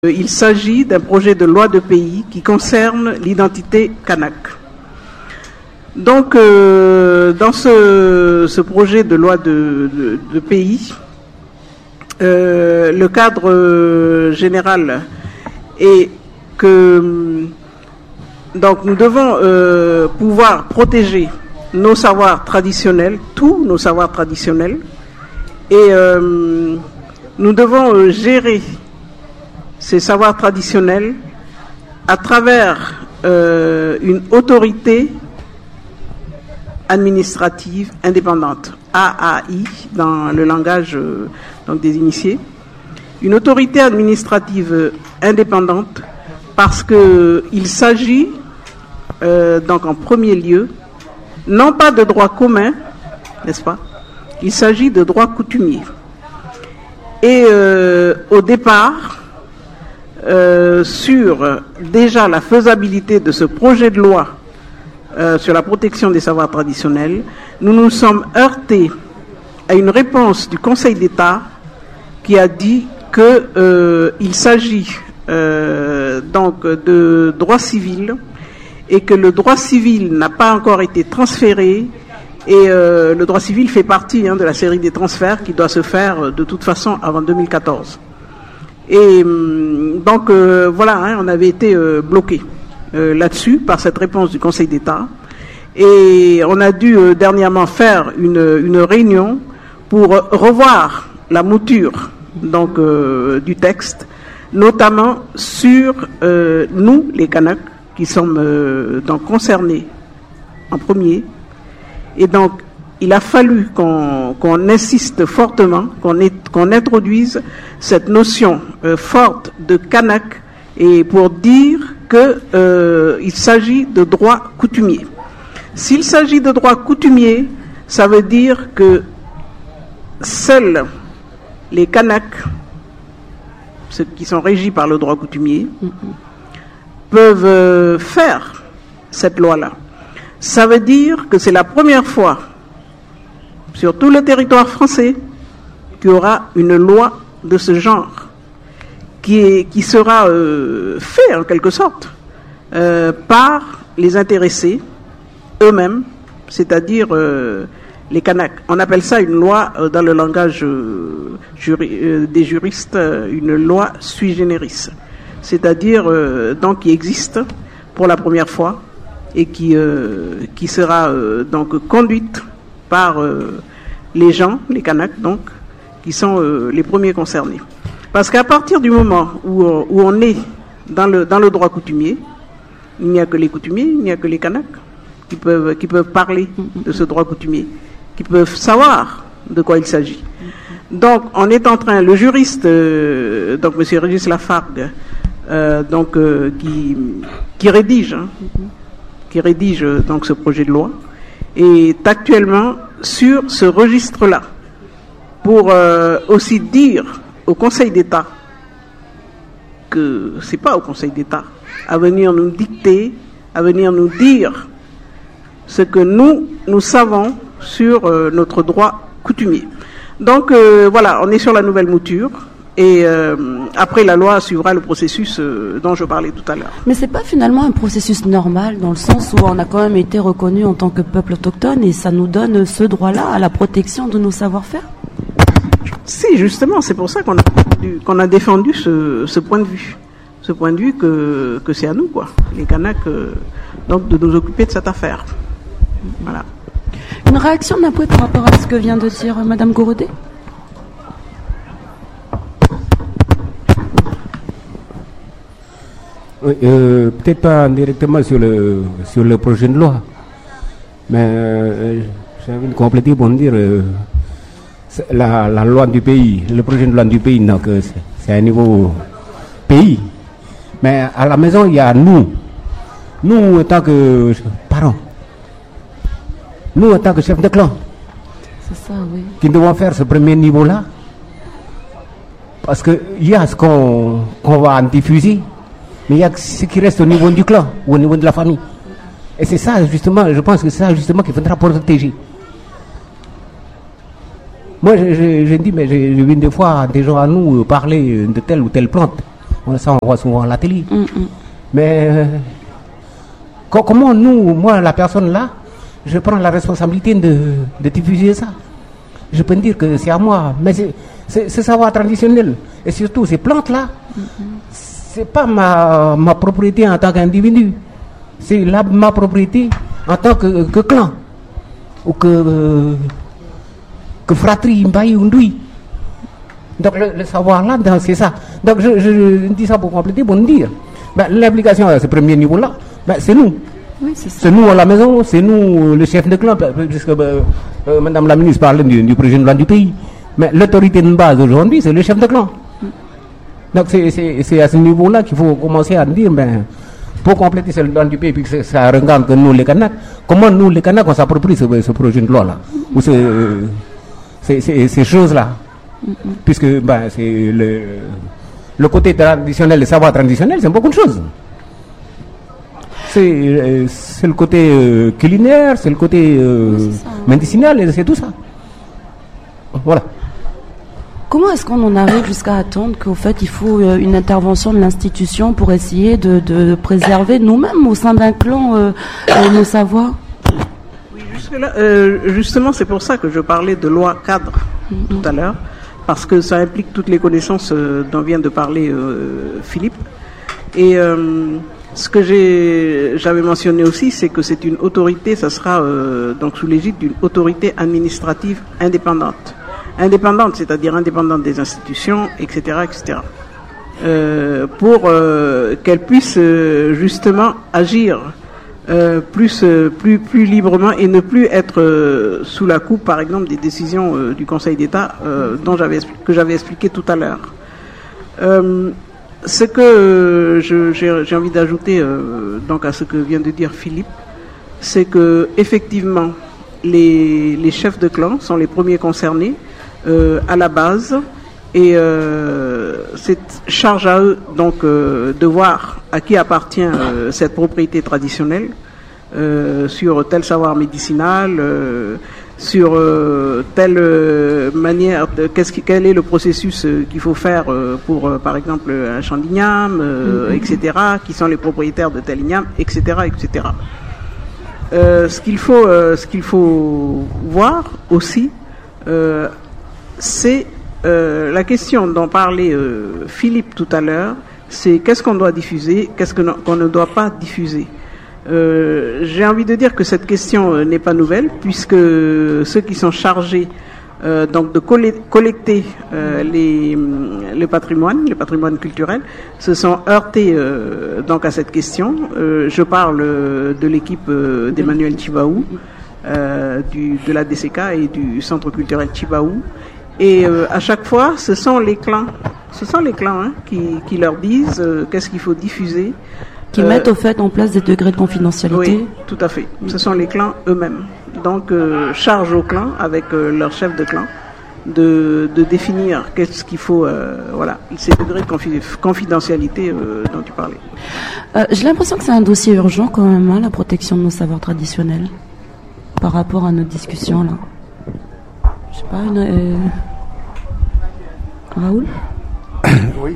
Il s'agit d'un projet de loi de pays qui concerne l'identité kanak. Donc, dans ce projet de loi de pays, le cadre général est que donc nous devons pouvoir protéger nos savoirs traditionnels, tous nos savoirs traditionnels, et nous devons gérer ces savoirs traditionnels à travers une autorité administrative indépendante, AAI dans le langage donc des initiés, une autorité administrative indépendante parce que il s'agit donc en premier lieu non pas de droit commun, n'est-ce pas? Il s'agit de droit coutumier. Et au départ, sur déjà la faisabilité de ce projet de loi sur la protection des savoirs traditionnels, nous nous sommes heurtés à une réponse du Conseil d'État qui a dit que il s'agit donc de droit civil et que le droit civil n'a pas encore été transféré et le droit civil fait partie de la série des transferts qui doit se faire de toute façon avant 2014. Et donc voilà, on avait été bloqué là-dessus par cette réponse du Conseil d'État. Et on a dû dernièrement faire une réunion pour revoir la mouture donc du texte, notamment sur nous, les Kanaks, qui sommes donc concernés en premier. Et donc, il a fallu qu'on insiste fortement, qu'on introduise cette notion forte de Kanak, et pour dire que il s'agit de droit coutumier. S'il s'agit de droit coutumier, ça veut dire que seuls les Kanaks, ceux qui sont régis par le droit coutumier, peuvent faire cette loi-là. Ça veut dire que c'est la première fois sur tout le territoire français qu'il y aura une loi de ce genre qui sera fait en quelque sorte par les intéressés eux-mêmes, c'est-à-dire les Kanaks. On appelle ça une loi dans le langage des juristes, une loi sui generis, c'est-à-dire donc qui existe pour la première fois et qui sera donc conduite par les gens, les Kanaks donc, qui sont les premiers concernés. Parce qu'à partir du moment où on est dans le droit coutumier, il n'y a que les coutumiers, il n'y a que les Kanaks qui peuvent parler de ce droit coutumier, qui peuvent savoir de quoi il s'agit. Donc on est en train, le juriste, donc M. Régis Lafargue, donc qui rédige donc ce projet de loi, est actuellement sur ce registre-là pour aussi dire au Conseil d'État que c'est pas au Conseil d'État à venir nous dicter, à venir nous dire ce que nous savons sur notre droit coutumier. Donc voilà, on est sur la nouvelle mouture. Et après, la loi suivra le processus dont je parlais tout à l'heure. Mais c'est pas finalement un processus normal, dans le sens où on a quand même été reconnu en tant que peuple autochtone et ça nous donne ce droit-là à la protection de nos savoir-faire? Si, justement, c'est pour ça qu'on a défendu ce point de vue. Ce point de vue que c'est à nous, quoi, les Kanaks, donc de nous occuper de cette affaire. Voilà. Une réaction d'Apoué par rapport à ce que vient de dire Madame Gorodet? Oui, peut-être pas directement sur le projet de loi, mais j'ai envie de compléter pour dire la loi du pays, le projet de loi du pays, donc c'est un niveau pays, mais à la maison il y a nous en tant que parents, nous en tant que chefs de clan, c'est ça, oui, qui devons faire ce premier niveau-là, parce que il y a ce qu'on va en diffuser. Mais il y a ce qui reste au niveau du clan ou au niveau de la famille. Et c'est ça, justement, je pense que c'est ça, justement, qu'il faudra protéger. Moi, je dis, mais j'ai vu des fois des gens à nous parler de telle ou telle plante. Ça, on voit souvent à la télé. Mais comment nous, moi, la personne là, je prends la responsabilité de diffuser ça. Je peux dire que c'est à moi, mais c'est savoir traditionnel. Et surtout, ces plantes-là, c'est pas ma propriété en tant qu'individu. C'est ma propriété en tant que clan. Ou que fratrie, mbaï ou ndouy. Donc le savoir là, c'est ça. Donc je dis ça pour compléter, pour dire. L'implication à ce premier niveau-là, c'est nous. Oui, c'est ça. C'est nous à la maison, c'est nous le chef de clan, puisque Madame la ministre parlait du projet de loi du pays. Mais l'autorité de base aujourd'hui, c'est le chef de clan. Donc c'est à ce niveau-là qu'il faut commencer à dire, pour compléter ce loi du pays, puisque ça regarde que nous les Kanaks, comment nous les Kanaks on s'approprie ce projet de loi-là, ou ces choses-là. Puisque c'est le côté traditionnel, le savoir traditionnel, c'est beaucoup de choses. C'est le côté culinaire, c'est le côté médicinal, et c'est tout ça. Voilà. Comment est-ce qu'on en arrive jusqu'à attendre qu'au fait il faut une intervention de l'institution pour essayer de préserver nous-mêmes au sein d'un clan nos savoirs? Oui, jusque-là, justement, c'est pour ça que je parlais de loi cadre tout à l'heure, parce que ça implique toutes les connaissances dont vient de parler Philippe. Et ce que j'avais mentionné aussi, c'est que c'est une autorité, ça sera donc sous l'égide d'une autorité administrative indépendante. Indépendante, c'est-à-dire indépendante des institutions, etc., etc. Pour qu'elle puisse justement agir plus librement et ne plus être sous la coupe, par exemple, des décisions du Conseil d'État que j'avais expliqué tout à l'heure. Ce que j'ai envie d'ajouter donc à ce que vient de dire Philippe, c'est que effectivement les chefs de clan sont les premiers concernés à la base, et c'est charge à eux donc de voir à qui appartient cette propriété traditionnelle sur tel savoir médicinal, sur telle manière, quel est le processus qu'il faut faire pour, par exemple, un champ d'igname, etc., qui sont les propriétaires de tel igname, etc., etc. Ce qu'il faut voir aussi, c'est la question dont parlait Philippe tout à l'heure, c'est qu'est-ce qu'on doit diffuser, qu'est-ce qu'on ne doit pas diffuser. J'ai envie de dire que cette question n'est pas nouvelle, puisque ceux qui sont chargés donc de collecter le patrimoine culturel, se sont heurtés donc à cette question. Je parle de l'équipe d'Emmanuel Chibaou, de la DCK et du Centre culturel Chibaou. Et à chaque fois, ce sont les clans qui leur disent qu'est-ce qu'il faut diffuser. Qui mettent au fait en place des degrés de confidentialité. Oui, tout à fait. Ce sont les clans eux-mêmes. Donc, charge aux clans, avec leur chef de clan, de définir qu'est-ce qu'il faut, voilà, ces degrés de confidentialité dont tu parlais. J'ai l'impression que c'est un dossier urgent quand même, hein, la protection de nos savoirs traditionnels, par rapport à notre discussion là. Je sais pas, Raoul? Oui.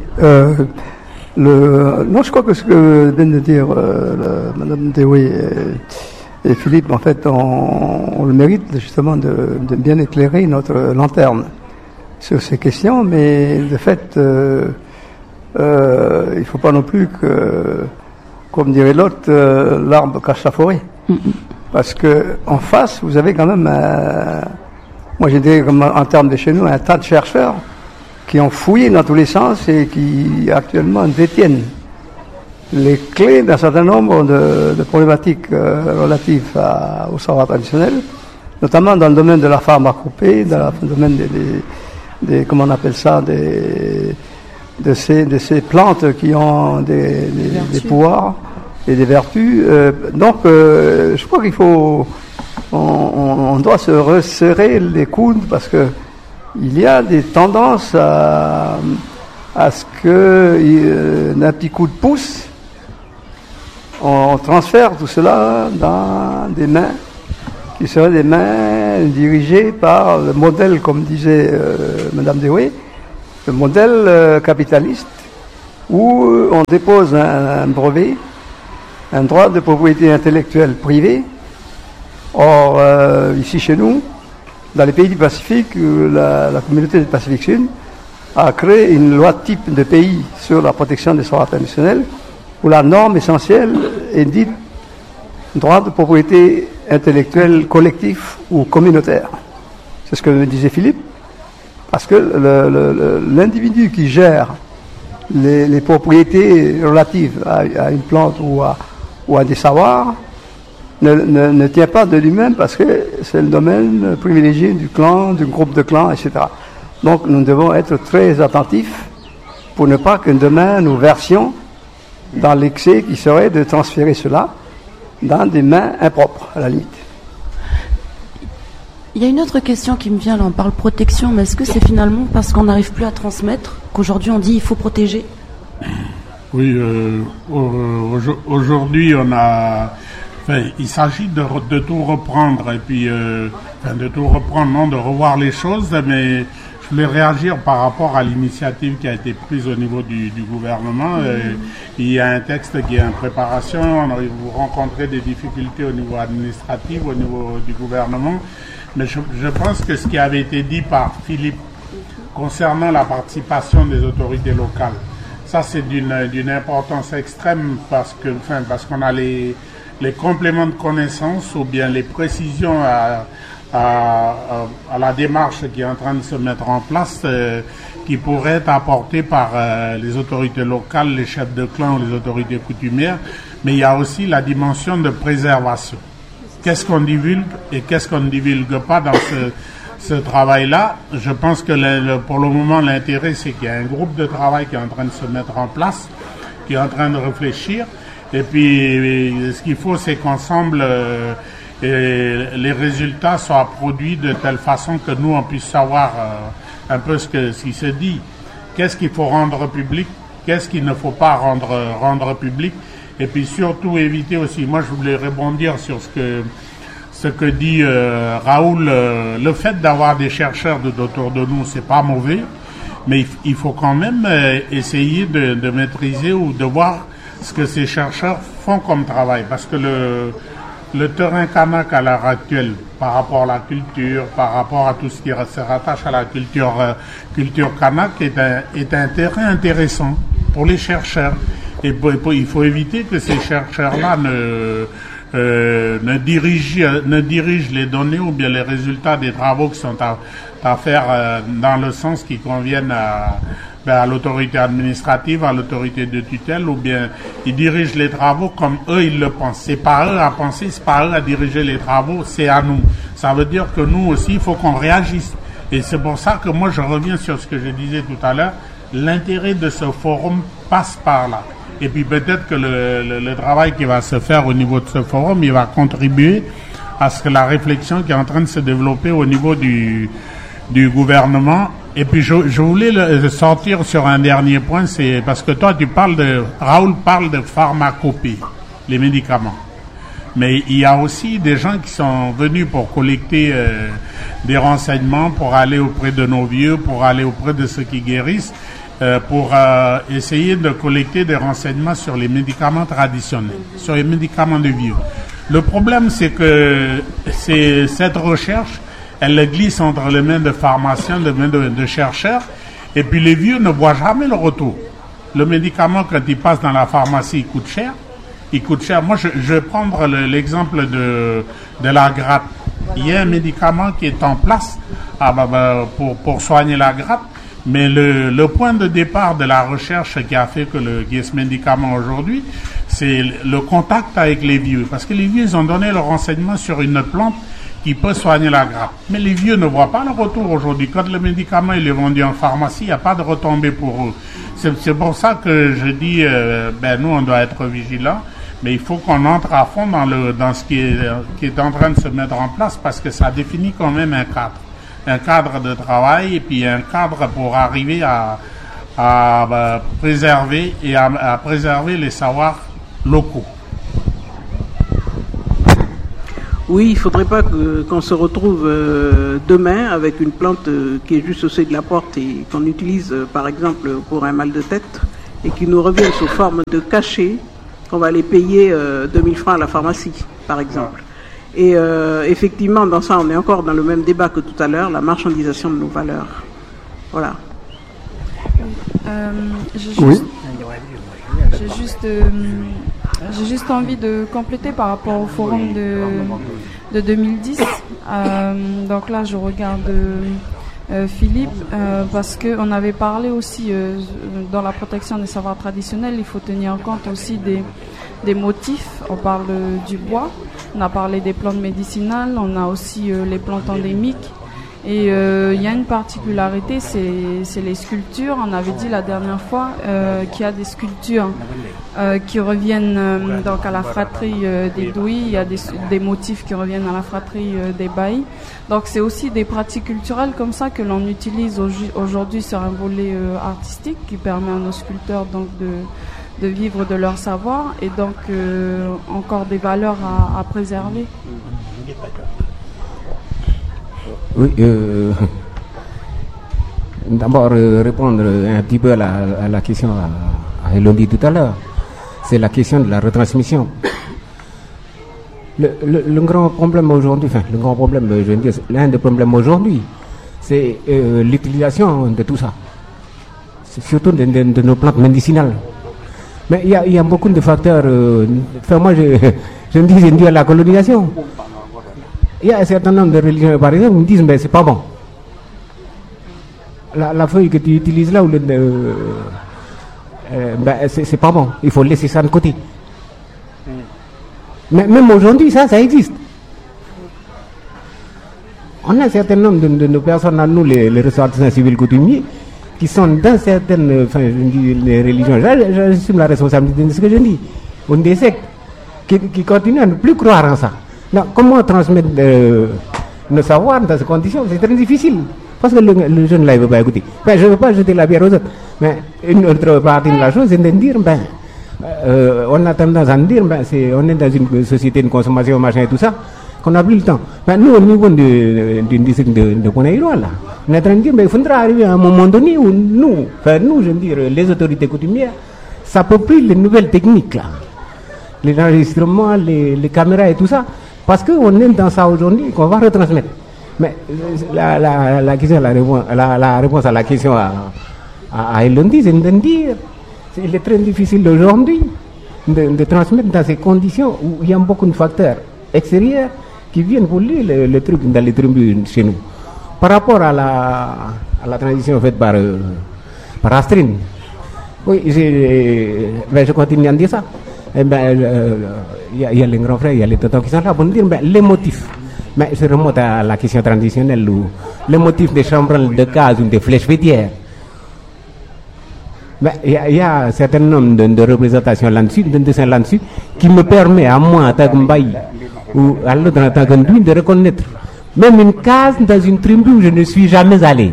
Non, je crois que ce que viennent de dire Madame Deoué et Philippe, en fait, on le mérite justement de bien éclairer notre lanterne sur ces questions, mais de fait, il ne faut pas non plus que, comme dirait l'autre, l'arbre cache la forêt. Parce que en face, vous avez quand même, moi j'ai dit en termes de chez nous, un tas de chercheurs qui ont fouillé dans tous les sens et qui actuellement détiennent les clés d'un certain nombre de problématiques relatives au savoir traditionnel, notamment dans le domaine de la pharmacopée, dans le domaine des comment on appelle ça, de ces plantes qui ont des pouvoirs et des vertus. Donc, je crois qu'il faut, on doit se resserrer les coudes, parce que il y a des tendances à ce que d'un petit coup de pouce, on transfère tout cela dans des mains qui seraient des mains dirigées par le modèle, comme disait Madame Deoué, le modèle capitaliste, où on dépose un brevet, un droit de propriété intellectuelle privée. Or, ici chez nous, dans les pays du Pacifique, la communauté du Pacifique Sud a créé une loi type de pays sur la protection des savoirs traditionnels, où la norme essentielle est dite droit de propriété intellectuelle collectif ou communautaire. C'est ce que me disait Philippe, parce que l'individu qui gère les propriétés relatives à une plante ou à des savoirs ne tient pas de lui-même, parce que c'est le domaine privilégié du clan, du groupe de clans, etc. Donc nous devons être très attentifs pour ne pas que demain nous versions dans l'excès qui serait de transférer cela dans des mains impropres, à la limite. Il y a une autre question qui me vient, là on parle protection, mais est-ce que c'est finalement parce qu'on n'arrive plus à transmettre qu'aujourd'hui on dit il faut protéger? Oui, aujourd'hui on a... Enfin, il s'agit de tout reprendre, et puis de tout reprendre, non, de revoir les choses, mais je voulais réagir par rapport à l'initiative qui a été prise au niveau du gouvernement. Il y a un texte qui est en préparation, vous rencontrez des difficultés au niveau administratif, au niveau du gouvernement, mais je pense que ce qui avait été dit par Philippe concernant la participation des autorités locales, ça c'est d'une importance extrême, parce qu'on a les compléments de connaissances ou bien les précisions à la démarche qui est en train de se mettre en place, qui pourrait être apportée par les autorités locales, les chefs de clan ou les autorités coutumières, mais il y a aussi la dimension de préservation. Qu'est-ce qu'on divulgue et qu'est-ce qu'on ne divulgue pas dans ce travail-là? Je pense que pour le moment, l'intérêt, c'est qu'il y a un groupe de travail qui est en train de se mettre en place, qui est en train de réfléchir. Et puis, ce qu'il faut, c'est qu'ensemble, les résultats soient produits de telle façon que nous, on puisse savoir un peu ce qui se dit. Qu'est-ce qu'il faut rendre public? Qu'est-ce qu'il ne faut pas rendre public? Et puis surtout éviter aussi, moi je voulais rebondir sur ce que dit Raoul, le fait d'avoir des chercheurs autour de nous, c'est pas mauvais, mais il faut quand même essayer de maîtriser ou de voir ce que ces chercheurs font comme travail, parce que le terrain kanak à l'heure actuelle, par rapport à la culture, par rapport à tout ce qui se rattache à la culture kanak, est un terrain intéressant pour les chercheurs. Et il faut éviter que ces chercheurs-là ne dirigent les données ou bien les résultats des travaux qui sont à faire dans le sens qui convienne à l'autorité administrative, à l'autorité de tutelle, ou bien ils dirigent les travaux comme eux ils le pensent. C'est pas eux à penser, c'est pas eux à diriger les travaux, c'est à nous. Ça veut dire que nous aussi, il faut qu'on réagisse. Et c'est pour ça que moi je reviens sur ce que je disais tout à l'heure, l'intérêt de ce forum passe par là. Et puis peut-être que le travail qui va se faire au niveau de ce forum, il va contribuer à ce que la réflexion qui est en train de se développer au niveau du gouvernement. Et puis je voulais sortir sur un dernier point, c'est parce que toi Raoul parle de pharmacopée, les médicaments. Mais il y a aussi des gens qui sont venus pour collecter des renseignements, pour aller auprès de nos vieux, pour aller auprès de ceux qui guérissent, pour essayer de collecter des renseignements sur les médicaments traditionnels, sur les médicaments de vieux. Le problème, c'est que cette recherche, elle glisse entre les mains de pharmaciens, les mains de chercheurs, et puis les vieux ne voient jamais le retour. Le médicament, quand il passe dans la pharmacie, il coûte cher. Moi, je vais prendre l'exemple de la grappe. Il y a un médicament qui est en place pour soigner la grappe, mais le point de départ de la recherche qui a fait qu'il y ait ce médicament aujourd'hui, c'est le contact avec les vieux. Parce que les vieux, ils ont donné le renseignement sur une plante qui peut soigner la grappe. Mais les vieux ne voient pas le retour aujourd'hui. Quand le médicament il est vendu en pharmacie, il n'y a pas de retombée pour eux. C'est pour ça que je dis, nous, on doit être vigilants, mais il faut qu'on entre à fond dans ce qui est en train de se mettre en place, parce que ça définit quand même un cadre de travail, et puis un cadre pour arriver à préserver et à préserver les savoirs locaux. Oui, il ne faudrait pas qu'on se retrouve demain avec une plante qui est juste au seuil de la porte et qu'on utilise par exemple pour un mal de tête, et qui nous reviennent sous forme de cachets, qu'on va les payer 2000 francs à la pharmacie, par exemple. Et effectivement, dans ça, on est encore dans le même débat que tout à l'heure, la marchandisation de nos valeurs. Voilà. J'ai juste envie de compléter par rapport au forum de 2010. Donc là, je regarde Philippe, parce qu'on avait parlé aussi dans la protection des savoirs traditionnels, il faut tenir compte aussi des motifs. On parle du bois, on a parlé des plantes médicinales, on a aussi les plantes endémiques. Et il y a une particularité, c'est les sculptures. On avait dit la dernière fois qu'il y a des sculptures qui reviennent donc à la fratrie des Douys. Il y a des motifs qui reviennent à la fratrie des Baïs. Donc c'est aussi des pratiques culturelles comme ça que l'on utilise aujourd'hui sur un volet artistique qui permet à nos sculpteurs donc de vivre de leur savoir et donc encore des valeurs à préserver. Oui, d'abord répondre un petit peu à la question à Elodie tout à l'heure. C'est la question de la retransmission. Le grand problème aujourd'hui, je veux dire, l'un des problèmes aujourd'hui, c'est l'utilisation de tout ça. C'est surtout de nos plantes médicinales. Mais il y a beaucoup de facteurs. Moi, je me dis, c'est dû à la colonisation. Il y a un certain nombre de religions, par exemple, qui me disent, mais c'est pas bon. La feuille que tu utilises là, c'est pas bon. Il faut laisser ça de côté. Mais même aujourd'hui, ça existe. On a un certain nombre de nos personnes, à nous, les ressortissants civils coutumiers, qui sont dans certaines les religions. J'assume la responsabilité de ce que je dis. On des sectes qui continuent à ne plus croire en ça. Non, comment transmettre nos savoirs dans ces conditions? C'est très difficile. Parce que le jeune là, il ne veut pas écouter. Je ne veux pas jeter la pierre aux autres. Mais une autre partie de la chose, c'est de dire, on a tendance à dire, on est dans une société de consommation, machin et tout ça, qu'on n'a plus le temps. Nous, au niveau du district de Conaïroa, là, on est en train de dire, il faudra arriver à un moment donné où nous, je veux dire, les autorités coutumières, s'approprient les nouvelles techniques, là. Les enregistrements, les caméras et tout ça. Parce qu'on est dans ça aujourd'hui, qu'on va retransmettre. Mais la réponse à la question à Elondi, c'est de dire, il est très difficile aujourd'hui de transmettre dans ces conditions où il y a beaucoup de facteurs extérieurs qui viennent pour lire le truc dans les tribus chez nous. Par rapport à la transition faite par Astrid, oui, je continue à dire ça. Il y a les grands frères, il y a les tontons qui sont là pour nous dire les motifs. Mais je remonte à la question traditionnelle où les motifs des chambres de cases ou des flèches fêtières. Il y a un certain nombre de représentations là-dessus, de dessins là-dessus, qui me permet à moi, en tant que Mbaye, ou à l'autre en tant qu'Indouine, de reconnaître même une case dans une tribu où je ne suis jamais allé.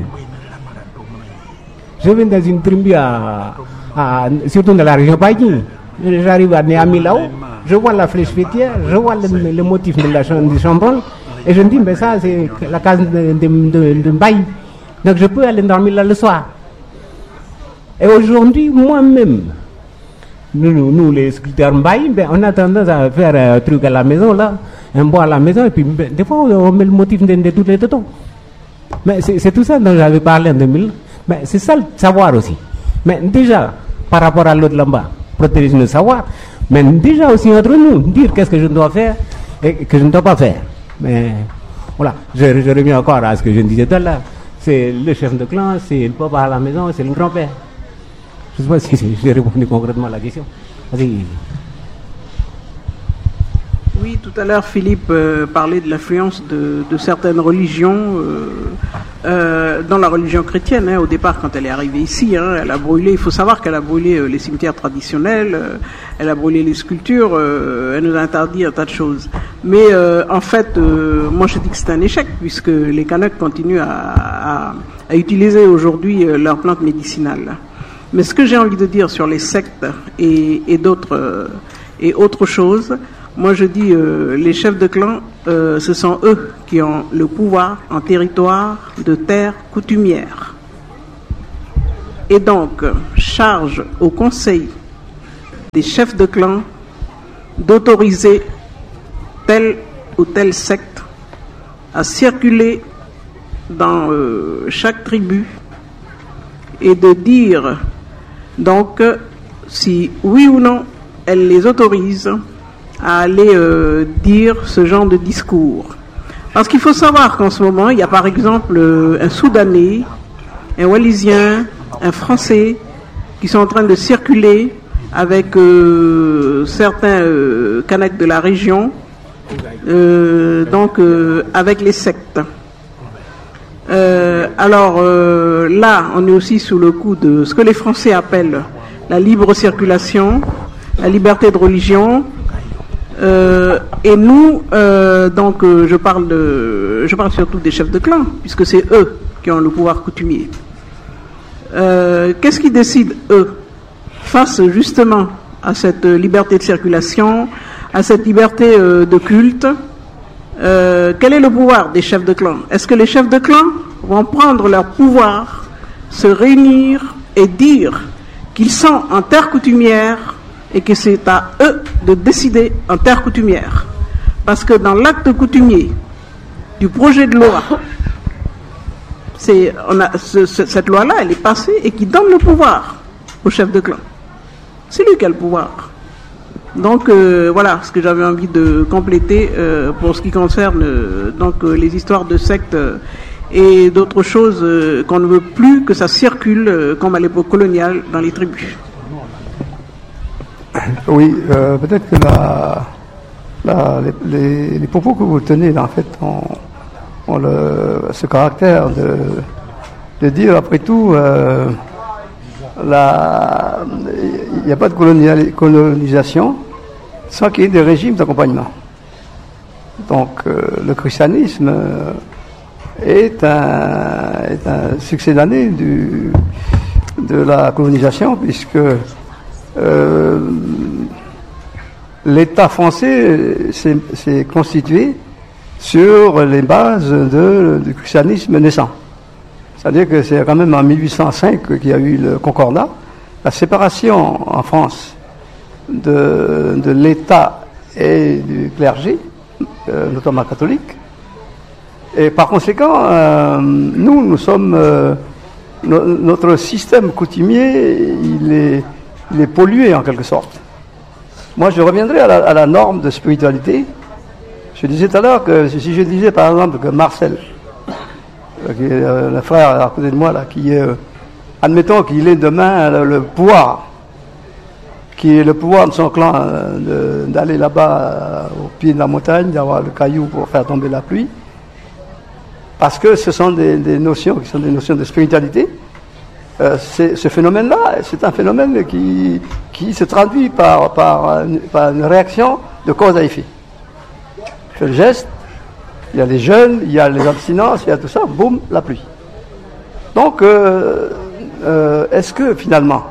Je viens dans une tribu surtout dans la région Païki. J'arrive à Néami là-haut, je vois la flèche fêtière, je vois le motif de la chambranle, et je me dis, ça c'est la case de Mbaye. Donc je peux aller dormir là le soir. Et aujourd'hui, moi-même, nous les sculpteurs Mbaye, on a tendance à faire un truc à la maison, là, un bois à la maison, et puis des fois on met le motif de tous les tontons. Mais c'est tout ça dont j'avais parlé en 2000. Mais c'est ça le savoir aussi. Mais déjà, par rapport à l'autre là-bas, protéger le savoir, mais déjà aussi entre nous, dire qu'est-ce que je dois faire et que je ne dois pas faire. Mais voilà, je reviens encore à ce que je disais tout à l'heure. C'est le chef de clan, c'est le papa à la maison, c'est le grand-père. Je ne sais pas si j'ai répondu concrètement à la question. Vas-y. Oui, tout à l'heure, Philippe parlait de l'influence de certaines religions dans la religion chrétienne. Au départ, quand elle est arrivée ici, elle a brûlé. Il faut savoir qu'elle a brûlé les cimetières traditionnels, elle a brûlé les sculptures, elle nous a interdit un tas de choses. Mais en fait, moi je dis que c'est un échec, puisque les Kanaks continuent à utiliser aujourd'hui leurs plantes médicinales. Mais ce que j'ai envie de dire sur les sectes et d'autres et autre chose, moi je dis les chefs de clan, ce sont eux qui ont le pouvoir en territoire de terre coutumière. Et donc, charge au conseil des chefs de clan d'autoriser telle ou telle secte à circuler dans chaque tribu et de dire donc si oui ou non elle les autorise à aller dire ce genre de discours. Parce qu'il faut savoir qu'en ce moment, il y a par exemple un Soudanais, un Wallisien, un Français qui sont en train de circuler avec certains Kanaks de la région, donc avec les sectes. Alors là, on est aussi sous le coup de ce que les Français appellent la libre circulation, la liberté de religion. Et nous, donc, je parle surtout des chefs de clan, puisque c'est eux qui ont le pouvoir coutumier. Qu'est-ce qu'ils décident, eux, face justement à cette liberté de circulation, à cette liberté de culte? Quel est le pouvoir des chefs de clan? Est-ce que les chefs de clan vont prendre leur pouvoir, se réunir et dire qu'ils sont en terre coutumière et que c'est à eux de décider en terre coutumière? Parce que dans l'acte coutumier du projet de loi, cette loi-là, elle est passée et qui donne le pouvoir au chef de clan. C'est lui qui a le pouvoir. Donc voilà ce que j'avais envie de compléter pour ce qui concerne les histoires de sectes et d'autres choses qu'on ne veut plus que ça circule comme à l'époque coloniale dans les tribus. Oui, peut-être que les propos que vous tenez là, en fait, ont ce caractère de dire, après tout, il n'y a pas de colonisation sans qu'il y ait des régimes d'accompagnement. Donc, le christianisme est un succédané de la colonisation, puisque l'État français s'est constitué sur les bases du christianisme naissant. C'est-à-dire que c'est quand même en 1805 qu'il y a eu le concordat, la séparation en France de l'État et du clergé, notamment catholique. Et par conséquent, nous sommes... notre système coutumier, il est pollué en quelque sorte. Moi, je reviendrai à la norme de spiritualité. Je disais tout à l'heure que si je disais par exemple que Marcel, qui est le frère à côté de moi, là, qui est, admettons qu'il ait demain le pouvoir, qui est le pouvoir de son clan d'aller là-bas au pied de la montagne, d'avoir le caillou pour faire tomber la pluie, parce que ce sont des notions qui sont des notions de spiritualité. Ce phénomène-là, c'est un phénomène qui se traduit par une réaction de cause à effet. Je fais le geste, il y a les jeûnes, il y a les abstinences, il y a tout ça, boum, la pluie. Donc, est-ce que finalement,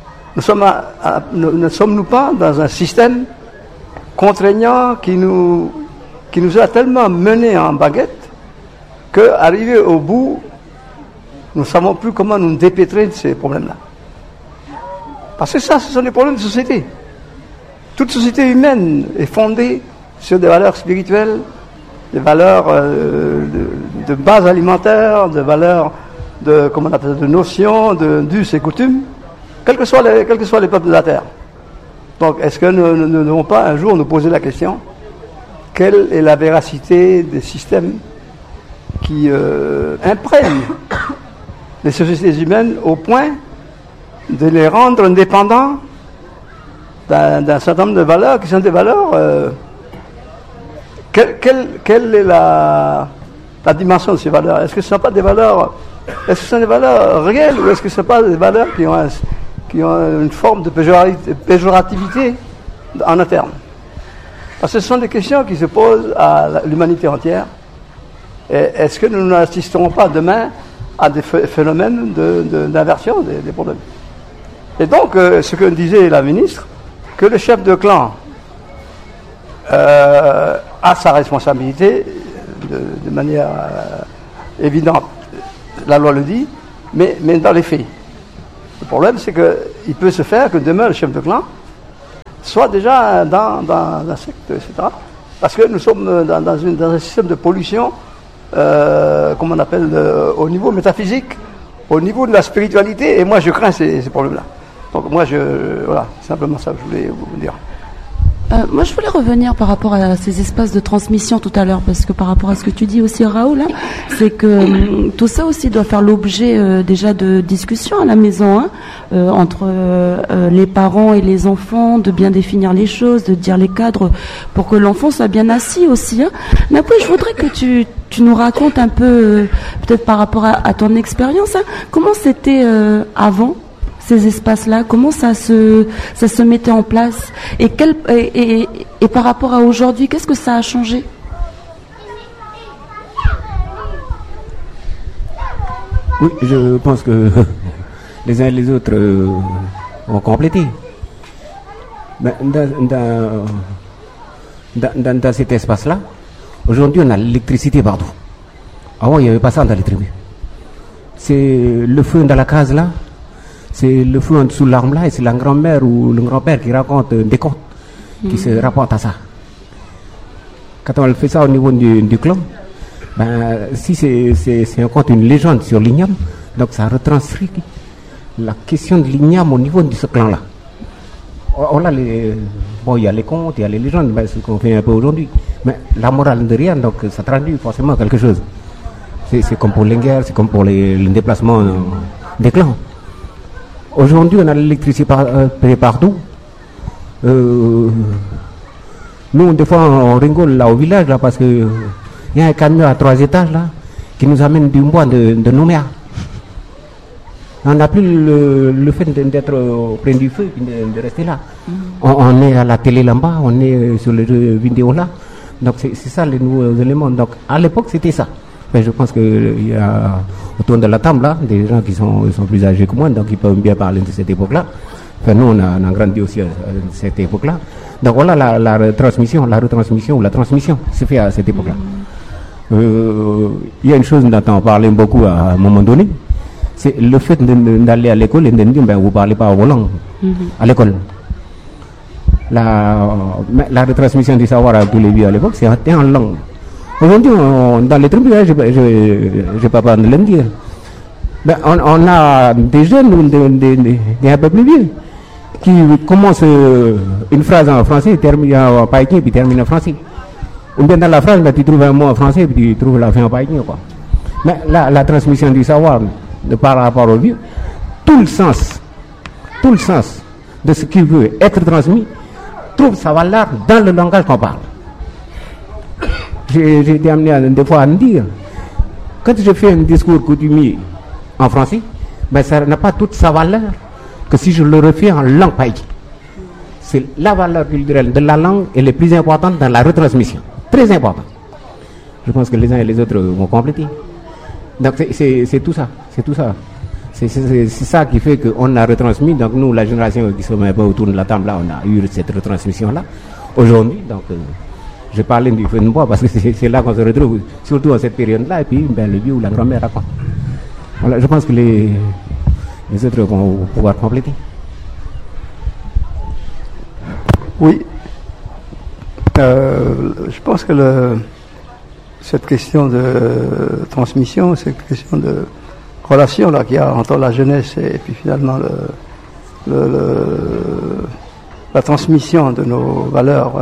ne sommes-nous pas dans un système contraignant qui nous a tellement menés en baguette qu'arrivé au bout, nous ne savons plus comment nous dépêtrer de ces problèmes-là. Parce que ça, ce sont des problèmes de société. Toute société humaine est fondée sur des valeurs spirituelles, des valeurs de base alimentaire, des valeurs de notions, d'us et coutumes, quels que soient les peuples de la Terre. Donc, est-ce que nous ne devons pas un jour nous poser la question, quelle est la véracité des systèmes qui imprègnent les sociétés humaines au point de les rendre indépendants d'un certain nombre de valeurs qui sont des valeurs... Quelle est la dimension de ces valeurs? Est-ce que ce ne sont pas des valeurs... Est-ce que ce sont des valeurs réelles ou est-ce que ce ne sont pas des valeurs qui ont une forme de péjorativité en interne? Parce que ce sont des questions qui se posent à l'humanité entière. Et est-ce que nous n'assisterons pas demain à des phénomènes d'inversion des problèmes? Et donc, ce que disait la ministre, que le chef de clan a sa responsabilité de manière évidente, la loi le dit, mais dans les faits. Le problème, c'est qu'il peut se faire que demain, le chef de clan soit déjà dans la secte, etc. Parce que nous sommes dans un système de pollution, comme on appelle, au niveau métaphysique, au niveau de la spiritualité, et moi je crains ces problèmes-là. Donc moi, voilà, simplement ça que je voulais vous dire. Moi, je voulais revenir par rapport à ces espaces de transmission tout à l'heure, parce que par rapport à ce que tu dis aussi, Raoul, hein, c'est que tout ça aussi doit faire l'objet déjà de discussions à la maison, hein, entre les parents et les enfants, de bien définir les choses, de dire les cadres, pour que l'enfant soit bien assis aussi. Hein. Mais après, je voudrais que tu nous racontes un peu, peut-être par rapport à ton expérience, hein, comment c'était avant ces espaces-là, comment ça se mettait en place et par rapport à aujourd'hui, qu'est-ce que ça a changé? Oui, je pense que les uns et les autres ont complété. Dans cet espace-là, aujourd'hui on a l'électricité partout. Avant il n'y avait pas ça dans les tribus. C'est le feu dans la case là. C'est le feu en dessous de l'arme là, et c'est la grand-mère ou le grand-père qui raconte des contes, qui se rapportent à ça. Quand on fait ça au niveau du clan, si c'est un conte, une légende sur l'igname, donc ça retranscrit la question de l'igname au niveau de ce clan-là. Il y a les contes, il y a les légendes, c'est ce qu'on fait un peu aujourd'hui. Mais la morale de rien, donc ça traduit forcément quelque chose. C'est comme pour les guerres, c'est comme pour les déplacements des clans. Aujourd'hui, on a l'électricité partout. Nous, des fois, on rigole là au village, là, parce que il y a un camion à 3 étages là qui nous amène du bois de Nouméa. On n'a plus le fait d'être auprès du feu, de rester là. On est à la télé là-bas, on est sur les jeux vidéo là. Donc c'est ça les nouveaux éléments. Donc à l'époque, c'était ça. Mais je pense qu'il y a autour de la table là des gens qui sont plus âgés que moi, donc ils peuvent bien parler de cette époque-là. Enfin, nous on a grandi aussi à cette époque-là. Donc voilà la retransmission ou la transmission se fait à cette époque-là. Il y a une chose dont on parlait beaucoup à un moment donné, c'est le fait d'aller à l'école et de dire vous parlez pas vos langues à l'école. La retransmission du savoir à tous les vieux à l'époque, c'était en langue. Aujourd'hui, dans les tribus, je ne vais pas parler de le dire. On a des jeunes, des un peu plus vieux, qui commencent une phrase en français, terminent en païkien, puis terminent en français. Ou bien dans la phrase, tu trouves un mot en français, puis tu trouves la fin en païkien. Mais la transmission du savoir, par rapport au vieux, tout le sens de ce qui veut être transmis, trouve sa valeur dans le langage qu'on parle. J'ai été amené des fois à me dire, quand je fais un discours coutumier en français, ça n'a pas toute sa valeur que si je le refais en langue païque. C'est la valeur culturelle de la langue et le plus importante dans la retransmission. Très important. Je pense que les uns et les autres vont compléter. Donc c'est tout ça. C'est ça qui fait qu'on a retransmis. Donc nous, la génération qui sommes un peu autour de la table là, on a eu cette retransmission-là. Aujourd'hui, donc... je parlais du feu de bois parce que c'est là qu'on se retrouve, surtout à cette période-là, et puis le vieux ou la grand-mère raconte. Voilà, je pense que les autres vont pouvoir compléter. Oui. Je pense que cette question de transmission, cette question de relation là qu'il y a entre la jeunesse et puis finalement la transmission de nos valeurs,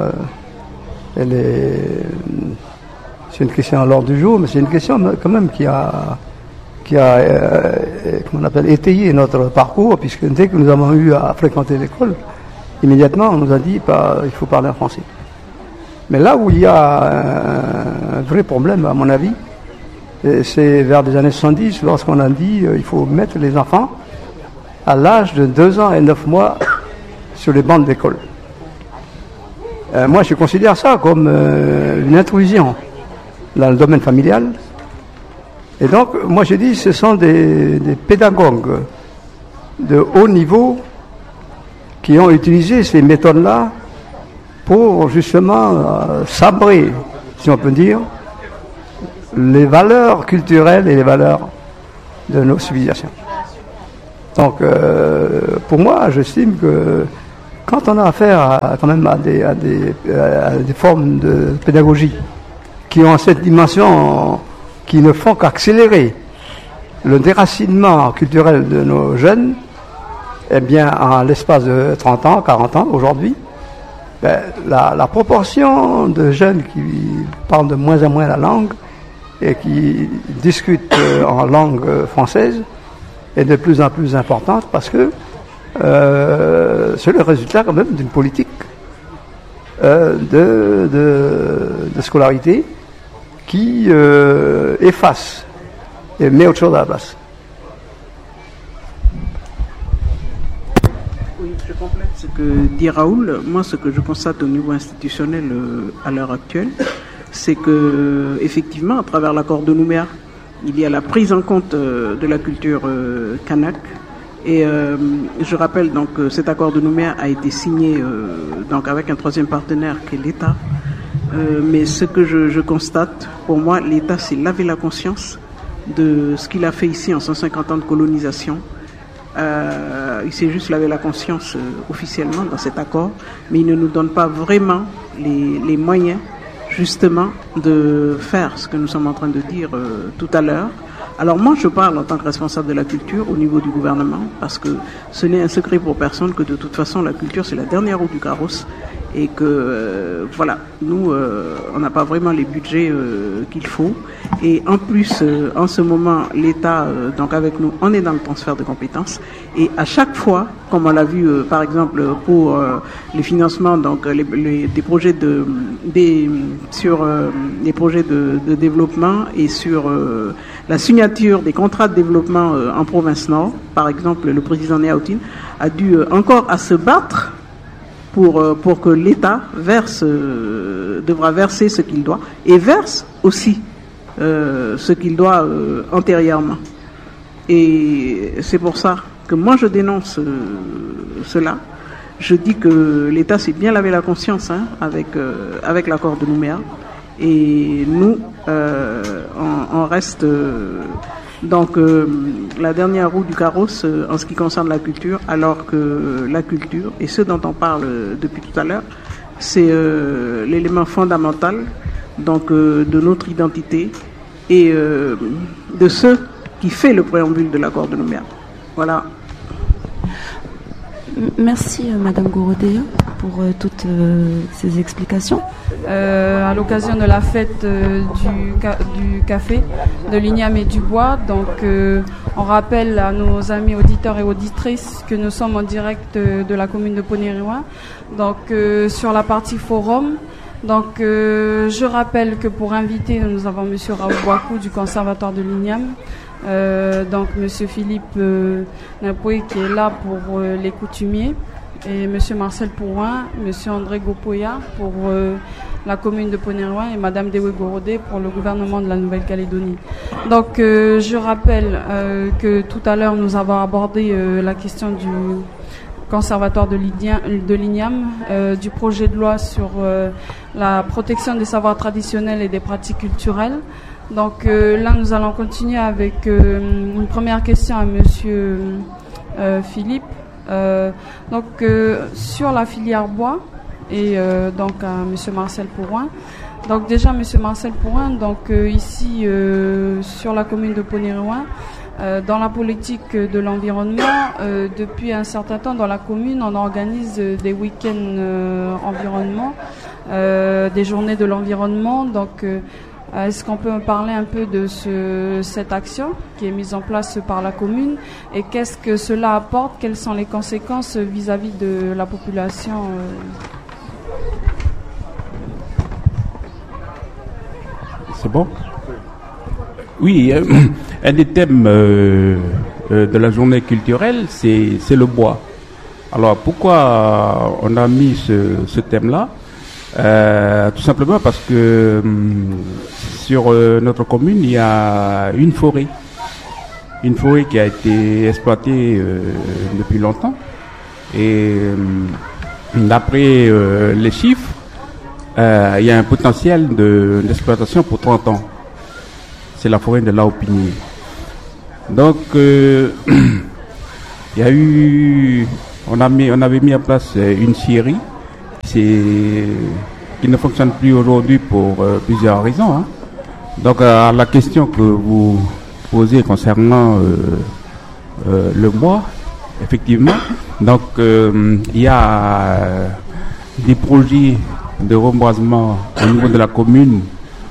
c'est une question à l'ordre du jour, mais c'est une question quand même qui a comment on appelle, étayé notre parcours, puisque dès que nous avons eu à fréquenter l'école, immédiatement on nous a dit il faut parler en français. Mais là où il y a un vrai problème, à mon avis, c'est vers les années 70, lorsqu'on a dit il faut mettre les enfants à l'âge de 2 ans et 9 mois sur les bancs d'école. Moi, je considère ça comme une intrusion dans le domaine familial. Et donc, moi, je dis, ce sont des pédagogues de haut niveau qui ont utilisé ces méthodes-là pour justement sabrer, si on peut dire, les valeurs culturelles et les valeurs de nos civilisations. Donc, pour moi, j'estime que quand on a affaire quand même à des formes de pédagogie qui ont cette dimension, qui ne font qu'accélérer le déracinement culturel de nos jeunes, eh bien, en l'espace de 30 ans, 40 ans, aujourd'hui, la proportion de jeunes qui parlent de moins en moins la langue et qui discutent en langue française est de plus en plus importante parce que c'est le résultat quand même d'une politique de scolarité qui efface et met autre chose à la place. Oui, je complète ce que dit Raoul. Moi, ce que je constate au niveau institutionnel à l'heure actuelle, c'est que effectivement, à travers l'accord de Nouméa, il y a la prise en compte de la culture kanak. Et je rappelle donc que cet accord de Nouméa a été signé donc avec un troisième partenaire qui est l'État. Mais ce que je constate, pour moi, l'État s'est lavé la conscience de ce qu'il a fait ici en 150 ans de colonisation. Il s'est juste lavé la conscience officiellement dans cet accord, mais il ne nous donne pas vraiment les moyens justement de faire ce que nous sommes en train de dire tout à l'heure. Alors moi je parle en tant que responsable de la culture au niveau du gouvernement parce que ce n'est un secret pour personne que de toute façon la culture c'est la dernière roue du carrosse et que voilà, nous on n'a pas vraiment les budgets qu'il faut et en plus en ce moment l'État donc avec nous on est dans le transfert de compétences et à chaque fois comme on l'a vu par exemple pour les financements donc des projets sur les projets de développement et sur la signature des contrats de développement en province nord par exemple le président Néautine a dû encore à se battre pour que l'État devra verser ce qu'il doit et verse aussi ce qu'il doit antérieurement. Et c'est pour ça que moi je dénonce cela. Je dis que l'État s'est bien lavé la conscience avec l'accord de Nouméa et nous on reste donc la dernière roue du carrosse en ce qui concerne la culture, alors que la culture, et ce dont on parle depuis tout à l'heure, c'est l'élément fondamental donc de notre identité et de ce qui fait le préambule de l'accord de Nouméa. Voilà. Merci Madame Gorodé pour toutes ces explications. À l'occasion de la fête du café de l'Igname et du Bois, donc on rappelle à nos amis auditeurs et auditrices que nous sommes en direct de la commune de Ponériouin, donc sur la partie forum. Donc je rappelle que pour inviter nous avons Monsieur Raoul Boakou du conservatoire de l'Igname. Donc Monsieur Philippe Napoué qui est là pour les coutumiers et Monsieur Marcel Pourouin, Monsieur André Gopoya pour la commune de Ponériouin et Madame Dewe Gorodé pour le gouvernement de la Nouvelle-Calédonie. Donc je rappelle que tout à l'heure nous avons abordé la question du conservatoire de l'Igname, du projet de loi sur la protection des savoirs traditionnels et des pratiques culturelles. Donc là, nous allons continuer avec une première question à Monsieur Philippe. Donc sur la filière bois et donc à Monsieur Marcel Pourouin. Donc déjà Monsieur Marcel Pourouin, donc ici sur la commune de Ponériouin, dans la politique de l'environnement, depuis un certain temps dans la commune, on organise des week-ends environnement, des journées de l'environnement. Donc est-ce qu'on peut me parler un peu de cette action qui est mise en place par la commune et qu'est-ce que cela apporte, quelles sont les conséquences vis-à-vis de la population C'est bon? Oui, un des thèmes de la journée culturelle, c'est le bois. Alors pourquoi on a mis ce thème-là? Tout simplement parce que sur notre commune, il y a une forêt qui a été exploitée depuis longtemps. Et d'après les chiffres, il y a un potentiel d'exploitation pour 30 ans. C'est la forêt de Laopinier. Donc, il y a eu, on avait mis en place une scierie qui ne fonctionne plus aujourd'hui pour plusieurs raisons. Hein. Donc à la question que vous posez concernant le bois, effectivement, donc il y a des projets de reboisement au niveau de la commune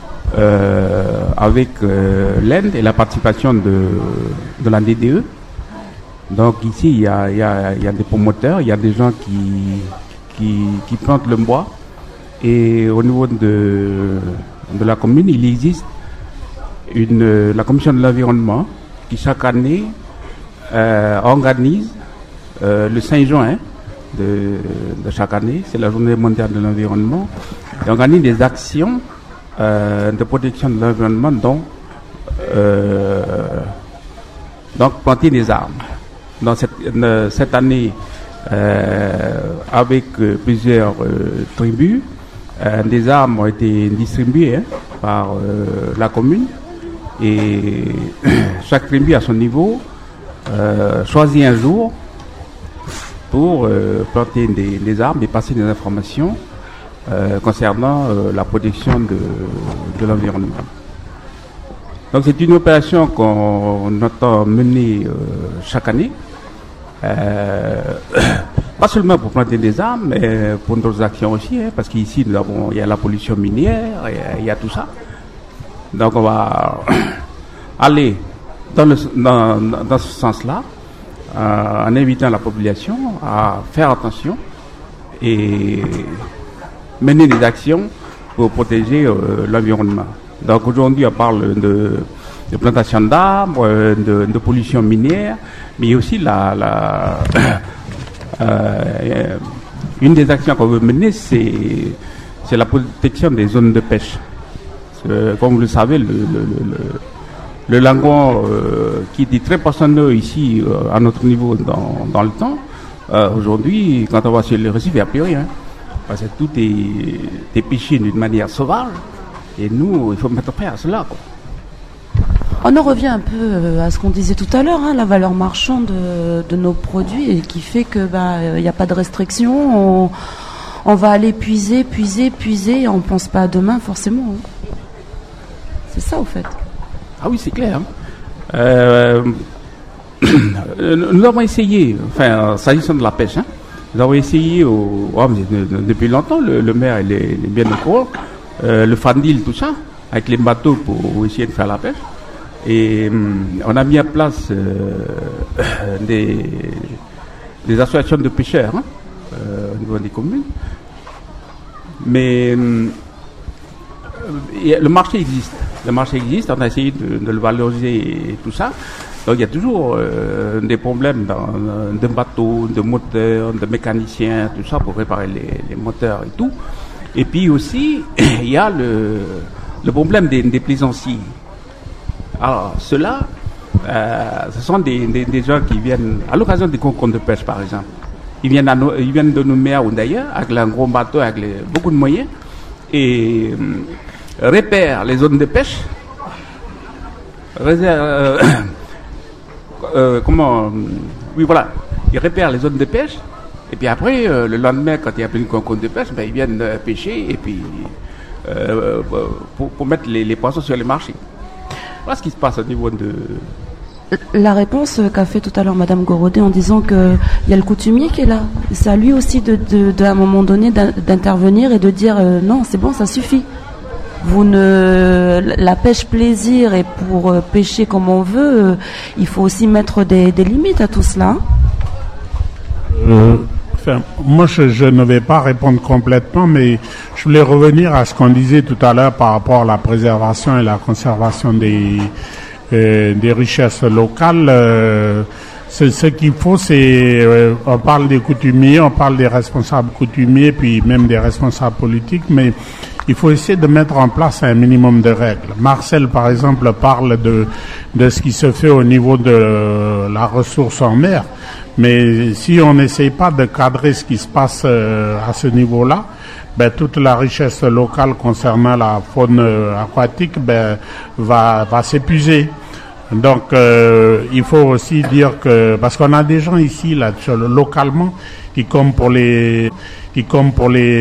avec l'aide et la participation de la DDE. Donc ici il y a des promoteurs, il y a des gens qui plantent le bois, et au niveau de la commune il existe la commission de l'environnement qui chaque année organise le 5 juin de chaque année, c'est la journée mondiale de l'environnement, et organise des actions de protection de l'environnement, donc planter des arbres. Dans cette année, avec plusieurs tribus, des arbres ont été distribués par la commune, et chaque tribu à son niveau choisit un jour pour planter des arbres et passer des informations concernant la protection de l'environnement. Donc c'est une opération qu'on entend mener chaque année, pas seulement pour planter des arbres, mais pour d'autres actions aussi, parce qu'ici il y a la pollution minière, il y a tout ça. Donc on va aller dans ce sens-là, en invitant la population à faire attention et mener des actions pour protéger l'environnement. Donc aujourd'hui on parle de plantation d'arbres, de pollution minière, mais aussi une des actions qu'on veut mener, c'est la protection des zones de pêche. Comme vous le savez, le lagon qui était très poissonneux ici à notre niveau dans le temps, aujourd'hui quand on va sur le récif, il n'y a plus rien, parce que tout est pêché d'une manière sauvage, et nous il faut mettre fin à cela, quoi. On en revient un peu à ce qu'on disait tout à l'heure, la valeur marchande de nos produits, et qui fait que il n'y a pas de restriction, on va aller puiser, et on ne pense pas à demain forcément. C'est ça au fait. Ah oui, c'est clair. Nous avons essayé, s'agissant de la pêche, nous avons essayé depuis longtemps, le maire il est bien au courant, le Fandil, tout ça, avec les bateaux pour essayer de faire la pêche. Et on a mis en place des associations de pêcheurs au niveau des communes. Mais le marché existe. On a essayé de le valoriser et tout ça. Donc il y a toujours des problèmes de bateaux, de moteurs, de mécaniciens, tout ça pour réparer les moteurs et tout. Et puis aussi, il y a le problème des plaisanciers. Alors ceux-là, ce sont des gens qui viennent à l'occasion des concours de pêche par exemple. Ils viennent de Nouméa ou d'ailleurs avec un gros bateau, avec beaucoup de moyens, et repèrent les zones de pêche, ils repèrent les zones de pêche, et puis après, le lendemain, quand il n'y a plus de concours de pêche, ils viennent pêcher, et puis pour mettre les poissons sur les marchés. Voilà ce qui se passe au niveau de... La réponse qu'a fait tout à l'heure Madame Gorodet en disant qu'il y a le coutumier qui est là. C'est à lui aussi à un moment donné d'intervenir et de dire non, c'est bon, ça suffit. La pêche plaisir et pour pêcher comme on veut, il faut aussi mettre des limites à tout cela. Moi, je ne vais pas répondre complètement, mais je voulais revenir à ce qu'on disait tout à l'heure par rapport à la préservation et la conservation des richesses locales. Ce qu'il faut, c'est on parle des coutumiers, on parle des responsables coutumiers, puis même des responsables politiques, mais il faut essayer de mettre en place un minimum de règles. Marcel, par exemple, parle de ce qui se fait au niveau de la ressource en mer, mais si on n'essaye pas de cadrer ce qui se passe à ce niveau-là, toute la richesse locale concernant la faune aquatique va s'épuiser. Donc, il faut aussi dire que, parce qu'on a des gens ici, là, localement, qui comme pour les